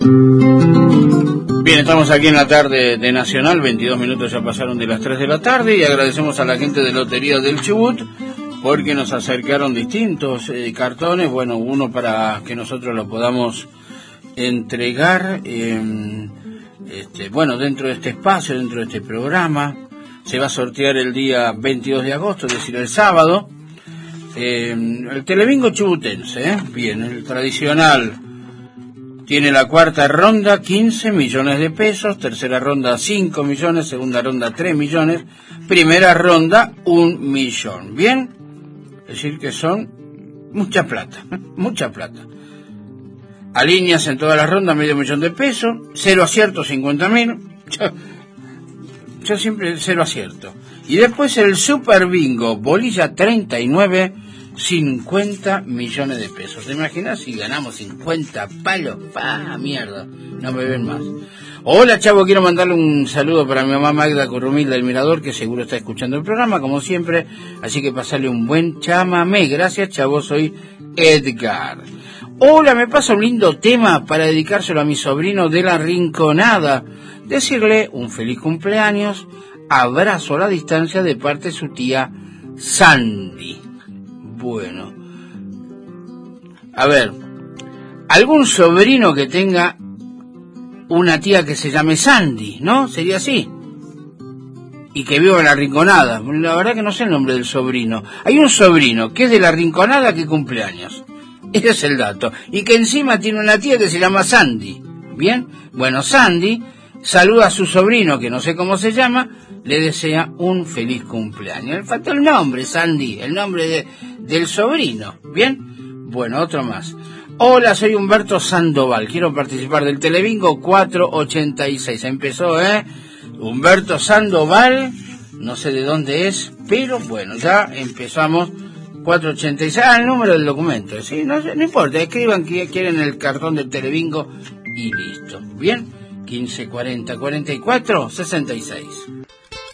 Bien, estamos aquí en la tarde de Nacional, 22 minutos ya pasaron de las 3 de la tarde y agradecemos a la gente de Lotería del Chubut porque nos acercaron distintos cartones, bueno, uno para que nosotros lo podamos entregar, bueno, dentro de este espacio, dentro de este programa. Se va a sortear el día 22 de agosto, es decir, el sábado, el Telebingo chubutense, bien, el tradicional. Tiene la cuarta ronda, 15 millones de pesos, tercera ronda, 5 millones, segunda ronda, 3 millones, primera ronda, 1 millón. ¿Bien? Es decir, que son mucha plata, mucha plata. Alineas en todas las rondas, medio millón de pesos, 0 acierto, 50.000. Yo siempre 0 acierto. Y después el Super Bingo, bolilla 39, 50 millones de pesos. ¿Te imaginas si ganamos 50 palos? ¡Pah, mierda! No me ven más. Hola, Chavo, quiero mandarle un saludo para mi mamá Magda Currumil del Mirador, que seguro está escuchando el programa, como siempre. Así que pasarle un buen chamamé. Gracias, Chavo, soy Edgar. Hola, me pasa un lindo tema para dedicárselo a mi sobrino de la Rinconada. Decirle un feliz cumpleaños, abrazo a la distancia de parte de su tía Sandy. Bueno, a ver, algún sobrino que tenga una tía que se llame Sandy, ¿no? Sería así. Y que viva en la Rinconada. La verdad que no sé el nombre del sobrino. Hay un sobrino que es de la Rinconada que cumple años. Ese es el dato. Y que encima tiene una tía que se llama Sandy. ¿Bien? Bueno, Sandy saluda a su sobrino, que no sé cómo se llama, le desea un feliz cumpleaños. Le falta el nombre, Sandy, el nombre del sobrino. ¿Bien? Bueno, otro más. Hola, soy Humberto Sandoval. Quiero participar del Telebingo 486. Empezó, Humberto Sandoval, no sé de dónde es, pero bueno, ya empezamos. 486, el número del documento, ¿sí? No importa, escriban que quieren el cartón del Telebingo y listo. ¿Bien? 15 40 44 66.